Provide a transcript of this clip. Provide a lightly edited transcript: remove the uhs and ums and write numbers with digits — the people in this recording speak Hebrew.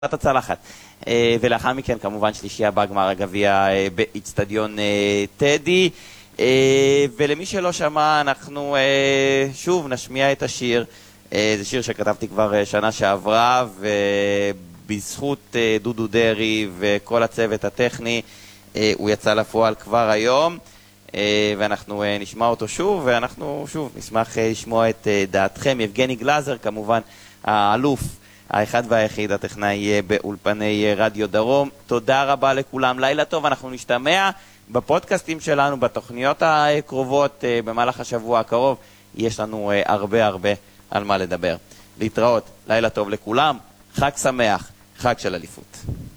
הצלחת. ולאחר מכן כמובן שלישייה בגמר הגביע באצטדיון טדי. ולמי שלא שמע, אנחנו שוב נשמיע את השיר. זה שיר שכתבתי כבר שנה שעברה, ובזכות דודו דרי וכל הצוות הטכני הוא יצא לפועל כבר היום, ואנחנו נשמע אותו שוב, ואנחנו שוב נשמח לשמוע את דעתכם. יבגני גלזר כמובן, האלוף האחד והיחיד, הטכנאי באולפני רדיו דרום. תודה רבה לכולם, לילה טוב. אנחנו נשתמע בפודקאסטים שלנו, בתוכניות הקרובות במהלך השבוע הקרוב. יש לנו הרבה על מה לדבר. להתראות, לילה טוב לכולם, חג שמח, חג של אליפות.